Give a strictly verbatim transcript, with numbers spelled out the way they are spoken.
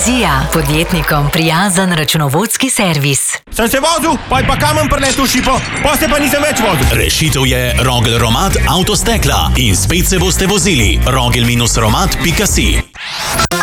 Vizija, podjetnikom prijazen računovodski servis. Sem se vozil, pa je pa kamen preletel šipo, pa se pa nisem več vozil. Rešitev je Rogel Romat Avtostekla in spet se boste vozili. rogel dash romat pika si